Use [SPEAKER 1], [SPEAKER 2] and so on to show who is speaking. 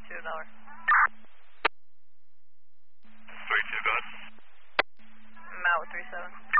[SPEAKER 1] 32 an hour.
[SPEAKER 2] 32 done.
[SPEAKER 1] I'm out with 37.